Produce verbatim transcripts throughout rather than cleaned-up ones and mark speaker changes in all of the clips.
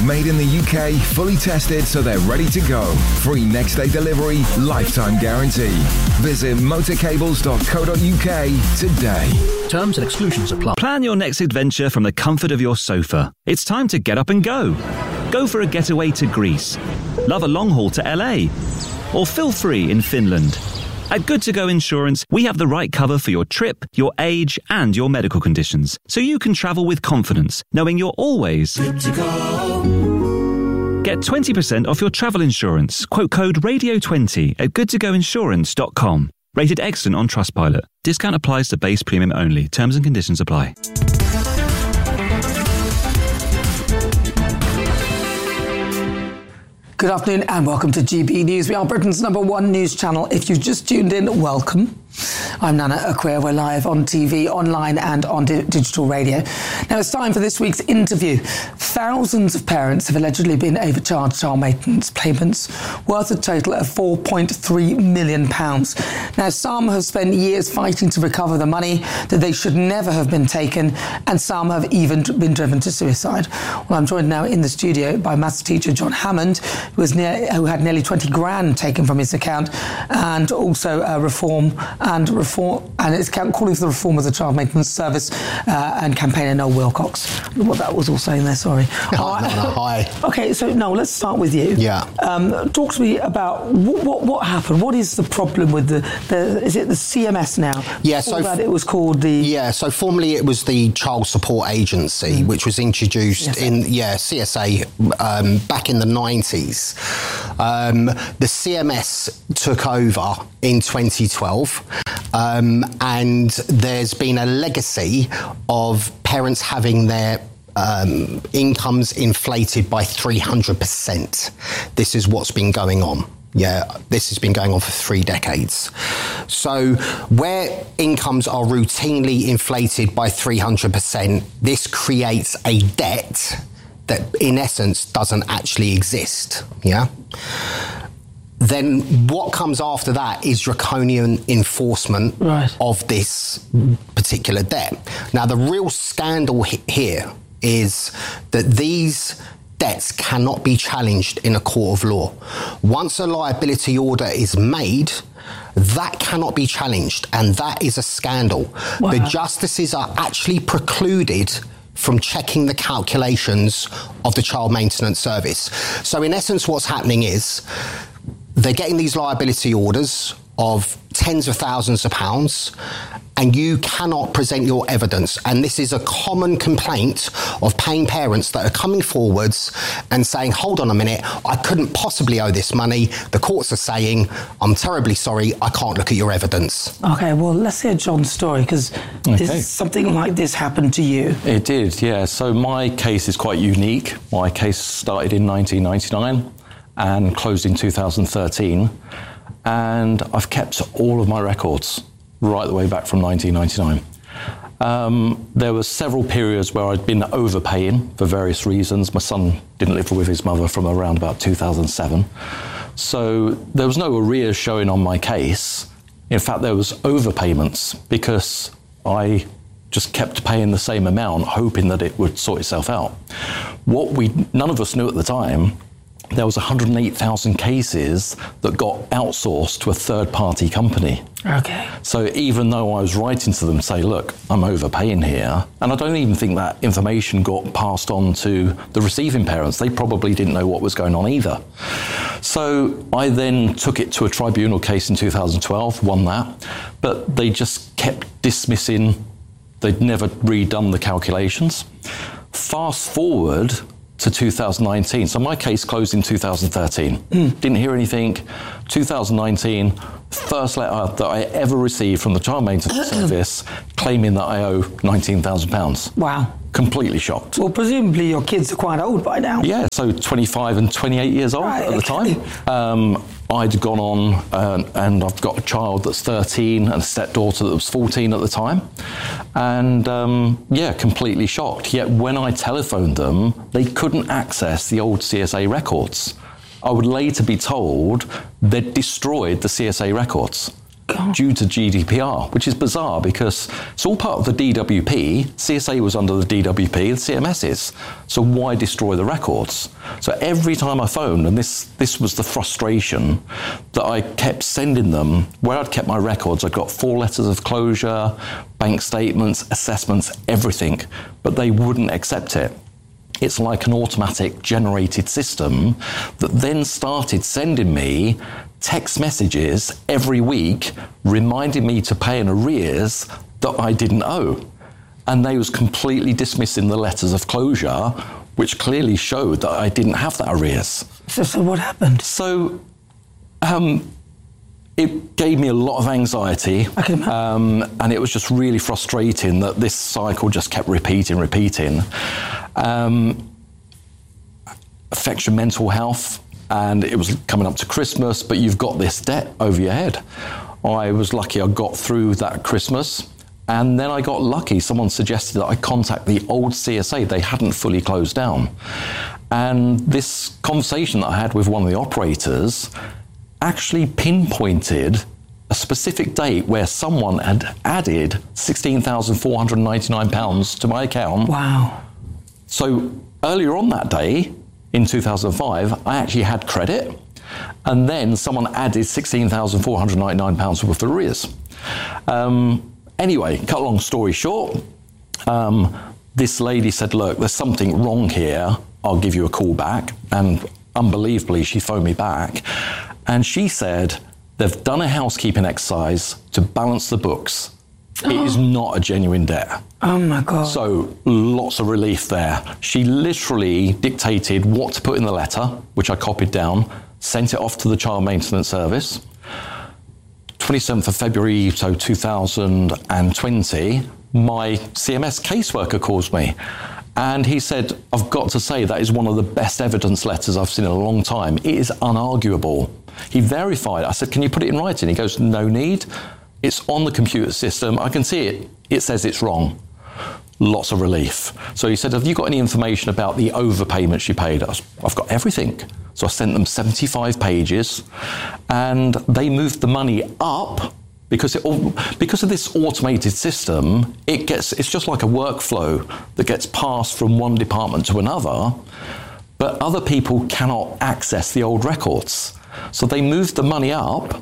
Speaker 1: Made in the U K, fully tested so they're ready to go. Free next day delivery, lifetime guarantee. Visit motorcables dot co dot uk today.
Speaker 2: Terms and exclusions apply.
Speaker 3: Plan your next adventure from the comfort of your sofa. It's time to get up and go. Go for a getaway to Greece. Love a long haul to L A. Or feel free in Finland. At Good To Go Insurance, we have the right cover for your trip, your age, and your medical conditions, so you can travel with confidence, knowing you're always good to go. Get twenty percent off your travel insurance. Quote code radio twenty at good to go insurance dot com. Rated excellent on Trustpilot. Discount applies to base premium only. Terms and conditions apply.
Speaker 4: Good afternoon and welcome to G B News. We are Britain's number one news channel. If you've just tuned in, welcome. I'm Nana Akua. We're live on T V, online and on di- digital radio. Now it's time for this week's interview. Thousands of parents have allegedly been overcharged child maintenance payments worth a total of four point three million pounds. Now some have spent years fighting to recover the money that they should never have been taken, and some have even been driven to suicide. Well, I'm joined now in the studio by maths teacher John Hammond, who, was near, who had nearly twenty grand taken from his account, and also uh, reform and reform and it's calling for the reform of the child maintenance service uh, and campaigner Noel Wilcox. What that was all saying there, sorry.
Speaker 5: Hi, no, no, hi.
Speaker 4: Okay, so Noel, let's start with you.
Speaker 5: Yeah.
Speaker 4: Um, talk to me about what, what what happened. What is the problem with the, the is it the C M S now?
Speaker 5: Yeah, so
Speaker 4: that it was called the
Speaker 5: yeah. So formerly it was the Child Support Agency, mm. which was introduced C S A. in yeah C S A um, back in the nineties. Um, the C M S took over in twenty twelve. Um, and there's been a legacy of parents having their um, incomes inflated by three hundred percent. This is what's been going on. Yeah, this has been going on for three decades. So where incomes are routinely inflated by three hundred percent, this creates a debt that in essence doesn't actually exist. Yeah. Then what comes after that is draconian enforcement right. of this particular debt. Now, the real scandal he- here is that these debts cannot be challenged in a court of law. Once a liability order is made, that cannot be challenged, and that is a scandal. Wow. The justices are actually precluded from checking the calculations of the child maintenance service. So in essence, what's happening is they're getting these liability orders of tens of thousands of pounds, and you cannot present your evidence. And this is a common complaint of paying parents that are coming forwards and saying, hold on a minute, I couldn't possibly owe this money. The courts are saying, I'm terribly sorry, I can't look at your evidence.
Speaker 4: OK, well, let's hear John's story, because okay. something like this happened to you.
Speaker 6: It did, yeah. So my case is quite unique. My case started in nineteen ninety-nine. And closed in two thousand thirteen, and I've kept all of my records right the way back from nineteen ninety-nine. Um, there were several periods where I'd been overpaying for various reasons. My son didn't live with his mother from around about two thousand seven, so there was no arrears showing on my case. In fact, there was overpayments because I just kept paying the same amount, hoping that it would sort itself out. What we none of us knew at the time, there was one hundred eight thousand cases that got outsourced to a third-party company.
Speaker 4: Okay.
Speaker 6: So even though I was writing to them, say, look, I'm overpaying here, and I don't even think that information got passed on to the receiving parents. They probably didn't know what was going on either. So I then took it to a tribunal case in two thousand twelve, won that, but they just kept dismissing. They'd never redone the calculations. Fast forward to two thousand nineteen. So my case closed in two thousand thirteen. Mm. Didn't hear anything. two thousand nineteen, first letter that I ever received from the Child Maintenance Service claiming that I owe nineteen thousand pounds.
Speaker 4: Wow.
Speaker 6: Completely shocked.
Speaker 4: Well, presumably your kids are quite old by now.
Speaker 6: Yeah, so twenty-five and twenty-eight years old right, at the okay. time. Um, I'd gone on uh, and I've got a child that's thirteen and a stepdaughter that was fourteen at the time. And um, yeah, completely shocked. Yet when I telephoned them, they couldn't access the old C S A records. I would later be told they'd destroyed the C S A records.
Speaker 4: God.
Speaker 6: due to G D P R, which is bizarre because it's all part of the D W P. C S A was under the D W P, the C M S is. So why destroy the records? So every time I phoned, and this, this was the frustration, that I kept sending them, where I'd kept my records, I got four letters of closure, bank statements, assessments, everything, but they wouldn't accept it. It's like an automatic generated system that then started sending me text messages every week reminding me to pay an arrears that I didn't owe. And they was completely dismissing the letters of closure, which clearly showed that I didn't have that arrears.
Speaker 4: So, so what happened?
Speaker 6: So um, it gave me a lot of anxiety.
Speaker 4: I can imagine.
Speaker 6: Um, and it was just really frustrating that this cycle just kept repeating, repeating. Um, affects your mental health, and it was coming up to Christmas, but you've got this debt over your head. I was lucky I got through that Christmas, and then I got lucky. Someone suggested that I contact the old C S A. They hadn't fully closed down. And this conversation that I had with one of the operators actually pinpointed a specific date where someone had added sixteen thousand four hundred ninety-nine pounds to my account.
Speaker 4: Wow.
Speaker 6: So earlier on that day, in two thousand five, I actually had credit, and then someone added sixteen thousand four hundred ninety-nine pounds worth of arrears. Um, anyway, cut a long story short, um, this lady said, look, there's something wrong here, I'll give you a call back. And unbelievably, she phoned me back, and she said, they've done a housekeeping exercise to balance the books. It is not a genuine debt.
Speaker 4: Oh my God.
Speaker 6: So lots of relief there. She literally dictated what to put in the letter, which I copied down, sent it off to the child maintenance service. twenty-seventh of February, so two thousand twenty, my C M S caseworker calls me. And he said, I've got to say that is one of the best evidence letters I've seen in a long time. It is unarguable. He verified. I said, can you put it in writing? He goes, no need. It's on the computer system. I can see it. It says it's wrong. Lots of relief. So he said, have you got any information about the overpayment she paid us? I've got everything. So I sent them seventy-five pages, and they moved the money up because it all, because of this automated system. It gets it's just like a workflow that gets passed from one department to another, but other people cannot access the old records. So they moved the money up.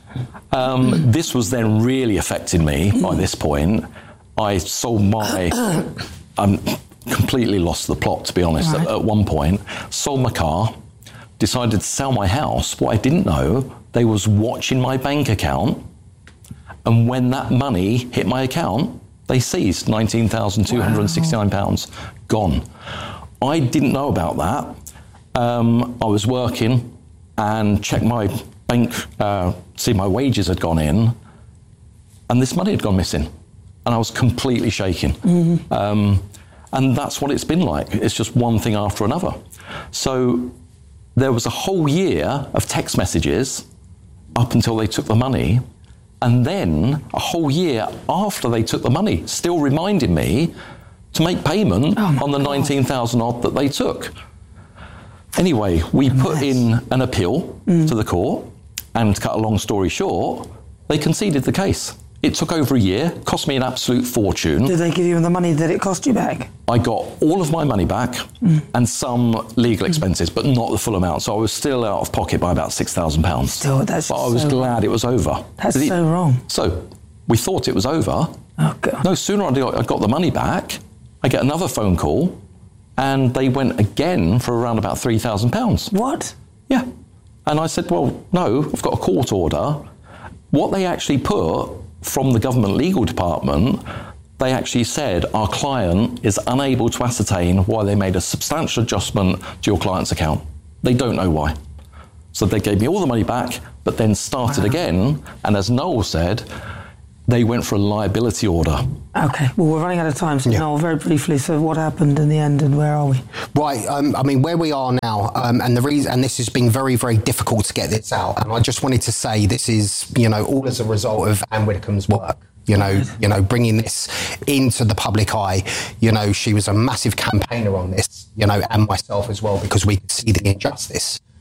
Speaker 6: Um, this was then really affecting me by this point. I sold my, I'm completely lost the plot, to be honest, right. at, at one point. Sold my car, decided to sell my house. What I didn't know, they was watching my bank account. And when that money hit my account, they seized nineteen thousand two hundred sixty-nine pounds, wow. Gone. I didn't know about that. Um, I was working and checked my bank, uh, see my wages had gone in, and this money had gone missing. And I was completely shaken. Mm-hmm. Um, and that's what it's been like. It's just one thing after another. So there was a whole year of text messages up until they took the money. And then a whole year after they took the money, still reminding me to make payment oh on the nineteen thousand odd that they took. Anyway, we put in an appeal mm. to the court, and to cut a long story short, they conceded the case. It took over a year, cost me an absolute fortune.
Speaker 4: Did they give you the money that it cost you back?
Speaker 6: I got all of my money back mm. and some legal expenses, mm. but not the full amount. So I was still out of pocket by about six thousand pounds.
Speaker 4: Still, that's
Speaker 6: But I was
Speaker 4: so
Speaker 6: glad
Speaker 4: wrong.
Speaker 6: it was over.
Speaker 4: That's
Speaker 6: it,
Speaker 4: so wrong.
Speaker 6: So we thought it was over.
Speaker 4: Oh, God.
Speaker 6: No sooner I got the money back, I get another phone call, and they went again for around about three thousand pounds.
Speaker 4: What?
Speaker 6: Yeah. And I said, well, no, I've got a court order. What they actually put from the government legal department, they actually said our client is unable to ascertain why they made a substantial adjustment to your client's account. They don't know why. So they gave me all the money back, but then started wow. again. And as Noel said, they went for a liability order.
Speaker 4: Okay, well, we're running out of time, so
Speaker 5: yeah.
Speaker 4: Noel, very briefly, so what happened in the end and where are we?
Speaker 5: Right, um, I mean, where we are now, um, and the reason, and this has been very, very difficult to get this out, and I just wanted to say this is, you know, all as a result of Anne Widdecombe's work. You know, right. you know, bringing this into the public eye. You know, she was a massive campaigner on this, you know, and myself as well, because we could see the injustice.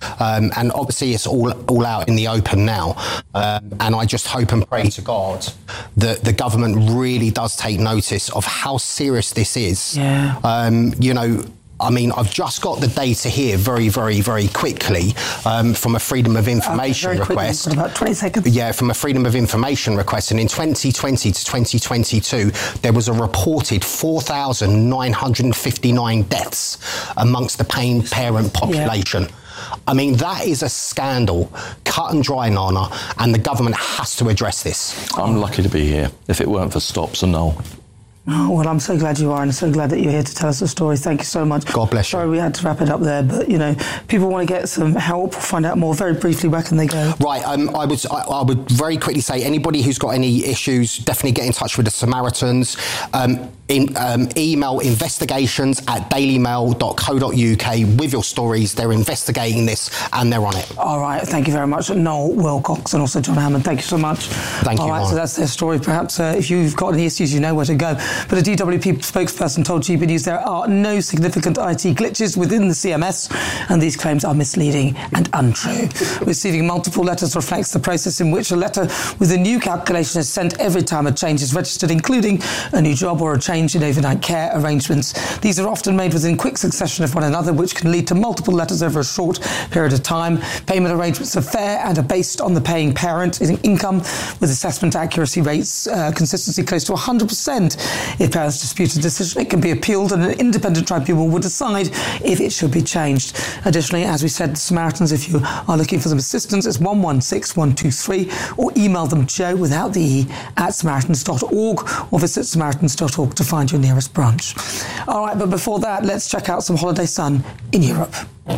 Speaker 5: Um, and obviously it's all all out in the open now. Um, and I just hope and pray to God that the government really does take notice of how serious this is.
Speaker 4: Yeah.
Speaker 5: Um, you know, I mean, I've just got the data here very, very, very quickly um, from a Freedom of Information
Speaker 4: okay, very
Speaker 5: request.
Speaker 4: Quickly, about twenty seconds.
Speaker 5: Yeah, from a Freedom of Information request. And in twenty twenty to twenty twenty-two, there was a reported four thousand nine hundred fifty-nine deaths amongst the paying parent population. Yeah. I mean, that is a scandal, cut and dry, Nana, and the government has to address this.
Speaker 6: I'm lucky to be here. If it weren't for Stops and Noel.
Speaker 4: Oh, well, I'm so glad you are, and so glad that you're here to tell us the story. Thank you so much.
Speaker 5: God bless you.
Speaker 4: Sorry we had to wrap it up there, but, you know, people want to get some help, find out more. Very briefly, where can they go?
Speaker 5: Right, um, I, would, I, I would very quickly say anybody who's got any issues, definitely get in touch with the Samaritans. Um, in, um, email investigations at dailymail dot co dot uk with your stories. They're investigating this and they're on it.
Speaker 4: All right, thank you very much. Noel Wilcox and also John Hammond, thank you so much.
Speaker 5: Thank
Speaker 4: All
Speaker 5: you,
Speaker 4: right,
Speaker 5: Mark.
Speaker 4: so that's their story. Perhaps uh, if you've got any issues, you know where to go. But a D W P spokesperson told G B News there are no significant I T glitches within the C M S, and these claims are misleading and untrue. Receiving multiple letters reflects the process in which a letter with a new calculation is sent every time a change is registered, including a new job or a change in overnight care arrangements. These are often made within quick succession of one another, which can lead to multiple letters over a short period of time. Payment arrangements are fair and are based on the paying parent income, with assessment accuracy rates uh, consistency close to one hundred percent. If parents dispute a decision, it can be appealed and an independent tribunal will decide if it should be changed. Additionally, as we said, Samaritans, if you are looking for some assistance, it's one one six one two three, or email them Joe without the E at samaritans dot org, or visit samaritans dot org to find your nearest branch. All right, but before that, let's check out some holiday sun in Europe.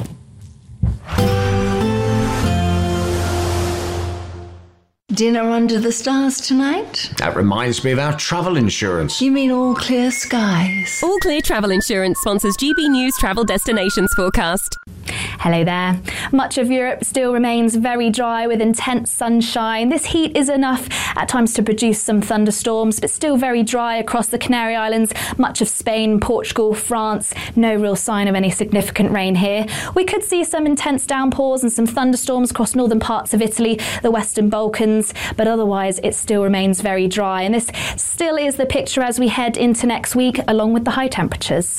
Speaker 2: Dinner under the stars tonight?
Speaker 7: That reminds me of our travel insurance.
Speaker 2: You mean All Clear Skies?
Speaker 8: All Clear Travel Insurance sponsors G B News Travel Destinations Forecast.
Speaker 9: Hello there. Much of Europe still remains very dry with intense sunshine. This heat is enough at times to produce some thunderstorms, but still very dry across the Canary Islands, much of Spain, Portugal, France. No real sign of any significant rain here. We could see some intense downpours and some thunderstorms across northern parts of Italy, the Western Balkans, but otherwise it still remains very dry. And this still is the picture as we head into next week, along with the high temperatures.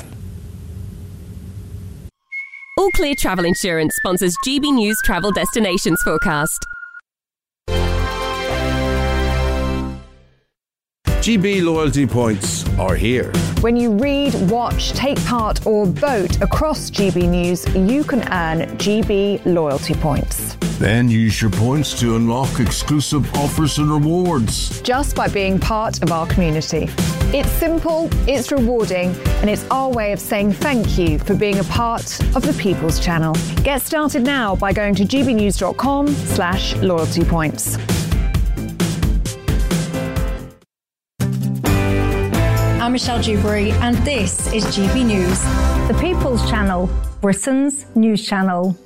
Speaker 8: All Clear Travel Insurance sponsors G B News Travel Destinations Forecast.
Speaker 10: G B loyalty points are here.
Speaker 11: When you read, watch, take part or vote across G B News, you can earn G B loyalty points.
Speaker 10: Then use your points to unlock exclusive offers and rewards.
Speaker 11: Just by being part of our community. It's simple, it's rewarding, and it's our way of saying thank you for being a part of the People's Channel. Get started now by going to gbnews.com slash loyalty points.
Speaker 12: I'm Michelle Dewberry, and this is G B News.
Speaker 11: The People's Channel, Britain's news channel.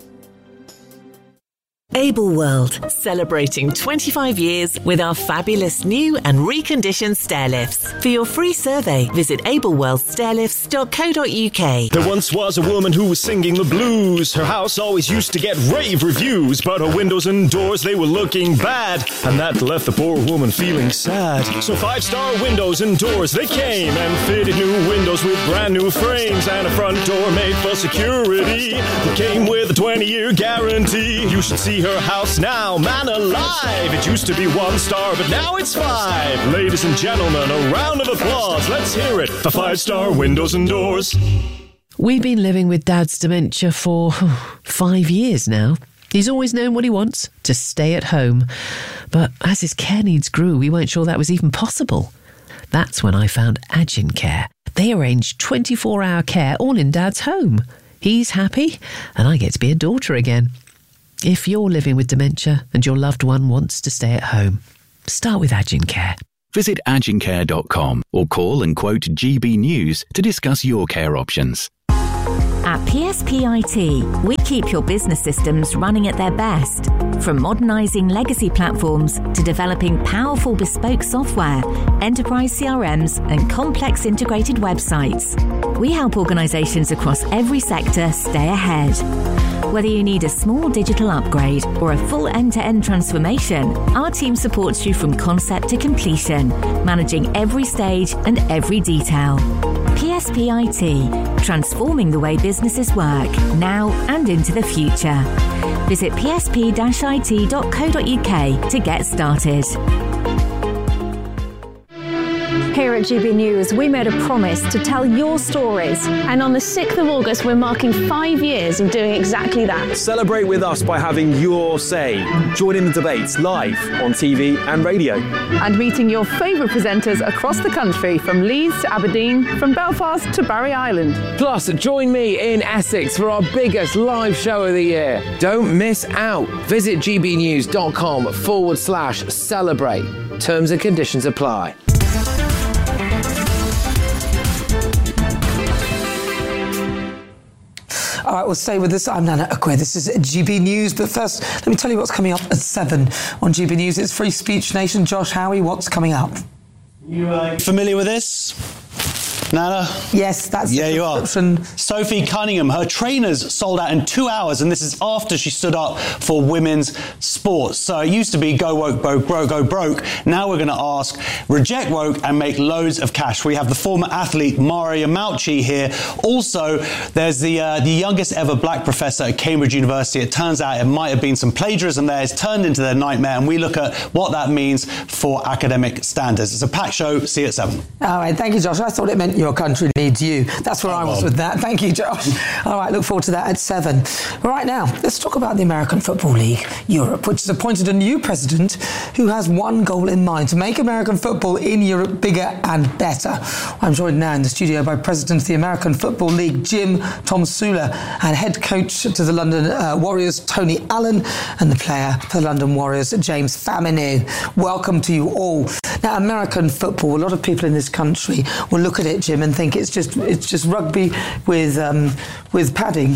Speaker 13: Able World, celebrating twenty-five years with our fabulous new and reconditioned stair lifts. For your free survey, visit able world stair lifts dot co dot uk.
Speaker 14: There once was a woman who was singing the blues. Her house always used to get rave reviews, but her windows and doors, they were looking bad, and that left the poor woman feeling sad. So five-star windows and doors, they came and fitted new windows with brand new frames and a front door made for security that came with a twenty-year guarantee. You should see her house now, man alive. It used to be one star, but now it's five. Ladies and gentlemen, a round of applause. Let's hear it for five-star windows and doors.
Speaker 15: We've been living with Dad's dementia for oh, five years now. He's always known what he wants, to stay at home. But as his care needs grew, we weren't sure that was even possible. That's when I found Agin Care. They arrange twenty-four hour care all in Dad's home. He's happy, and I get to be a daughter again. If you're living with dementia and your loved one wants to stay at home, start with Agin Care.
Speaker 16: Visit agin care dot com or call and quote G B News to discuss your care options. At P S P I T, we keep your business systems running at their best. From modernising legacy platforms to developing powerful bespoke software, enterprise C R Ms and complex integrated websites, we help organisations across every sector stay ahead. Whether you need a small digital upgrade or a full end-to-end transformation, our team supports you from concept to completion, managing every stage and every detail. P S P I T, transforming the way businesses work, now and into the future. Visit p s p dash i t dot co dot u k to get started.
Speaker 11: Here at G B News, we made a promise to tell your stories.
Speaker 17: And on the sixth of August, we're marking five years of doing exactly that.
Speaker 18: Celebrate with us by having your say. Join in the debates live on T V and radio.
Speaker 11: And meeting your favourite presenters across the country, from Leeds to Aberdeen, from Belfast to Barry Island.
Speaker 19: Plus, join me in Essex for our biggest live show of the year. Don't miss out. Visit gbnews.com forward slash celebrate. Terms and conditions apply.
Speaker 4: All right, we'll stay with this. I'm Nana Akwe. This is G B News. But first, let me tell you what's coming up at seven on G B News. It's Free Speech Nation. Josh Howie, what's coming up?
Speaker 20: You uh, familiar with this? Nana?
Speaker 4: Yes, that's
Speaker 20: yeah,
Speaker 4: the
Speaker 20: you are. Sophie Cunningham, her trainers sold out in two hours, and this is after she stood up for women's sports. So it used to be go woke, go broke, go broke. Now we're going to ask reject woke and make loads of cash. We have the former athlete Mario Mauchi here. Also, there's the uh, the youngest ever black professor at Cambridge University. It turns out it might have been some plagiarism there. It's turned into their nightmare, and we look at what that means for academic standards. It's a packed show. See you at seven.
Speaker 4: All right, thank you, Josh. I thought it meant your country needs you. That's where oh, I was well. with that. Thank you, Josh. All right, look forward to that at seven. Right now, let's talk about the American Football League Europe, which has appointed a new president who has one goal in mind: to make American football in Europe bigger and better. I'm joined now in the studio by President of the American Football League, Jim Tomsula, and head coach to the London uh, Warriors, Tony Allen, and the player for the London Warriors, James Famine. Welcome to you all. Now, American football, a lot of people in this country will look at it, Jim, and think it's just it's just rugby with um, with padding.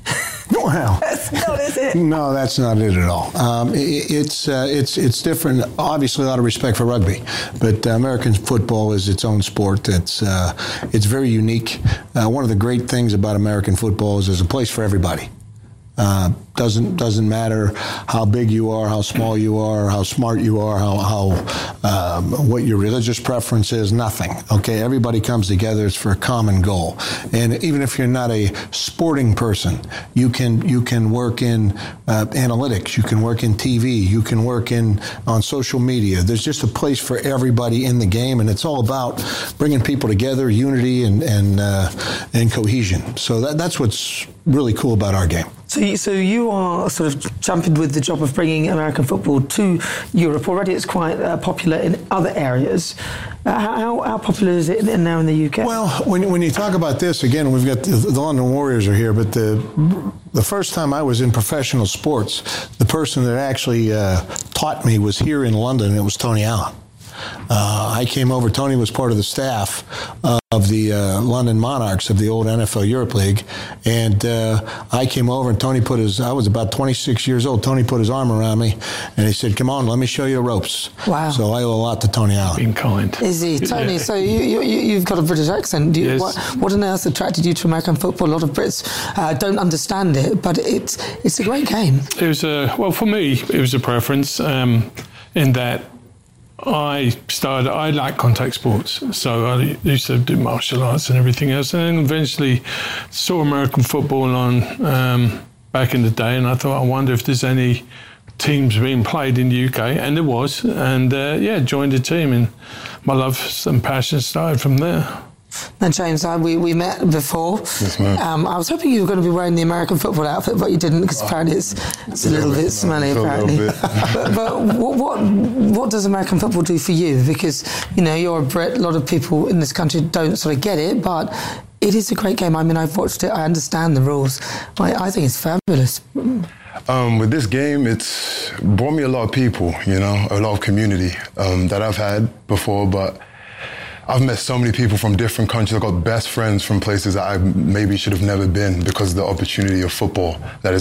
Speaker 21: Well,
Speaker 4: that's not, is it?
Speaker 21: No, that's not it at all. Um, it, it's uh, it's it's different. Obviously, a lot of respect for rugby, but uh, American football is its own sport. It's uh, it's very unique. Uh, one of the great things about American football is there's a place for everybody. Uh, doesn't doesn't matter how big you are, how small you are, how smart you are, how how um, what your religious preference is. Nothing. Okay, everybody comes together. It's for a common goal. And even if you're not a sporting person, you can you can work in uh, analytics. You can work in T V. You can work in on social media. There's just a place for everybody in the game, and it's all about bringing people together, unity and and uh, and cohesion. So that that's what's really cool about our game.
Speaker 4: So you, so you are sort of championed with the job of bringing American football to Europe. Already it's quite uh, popular in other areas. Uh, how, how popular is it now in the U K?
Speaker 21: Well, when, when you talk about this, again, we've got the, the London Warriors are here, but the the first time I was in professional sports, the person that actually uh, taught me was here in London. It was Tony Allen. Uh, I came over. Tony was part of the staff uh, of the uh, London Monarchs of the old N F L Europe League, and uh, I came over and Tony put his. I was about twenty-six years old. Tony put his arm around me, and he said, "Come on, let me show you the ropes."
Speaker 4: Wow!
Speaker 21: So I owe a lot to Tony Allen.
Speaker 18: Being kind.
Speaker 4: Is he, Tony? Yeah. So you, you you've got a British accent. Do you,
Speaker 18: yes.
Speaker 4: what, what on earth attracted you to American football? A lot of Brits uh, don't understand it, but it's it's a great game.
Speaker 22: It was a well for me. It was a preference um, in that. I started, I like contact sports, so I used to do martial arts and everything else, and then eventually saw American football on um, back in the day, and I thought, I wonder if there's any teams being played in the U K, and there was, and uh, yeah, joined the team, and my love and passion started from there.
Speaker 4: Now, James, uh, we, we met before.
Speaker 21: Yes, ma'am.
Speaker 4: Um, I was hoping you were going to be wearing the American football outfit, but you didn't, because apparently it's, it's a little bit smelly, apparently. but but what, what what does American football do for you? Because, you know, you're a Brit, a lot of people in this country don't sort of get it, but it is a great game. I mean, I've watched it, I understand the rules. I, I think it's fabulous.
Speaker 23: Um, with this game, it's brought me a lot of people, you know, a lot of community um, that I've had before, but I've met so many people from different countries. I've got best friends from places that I maybe should have never been because of the opportunity of football that has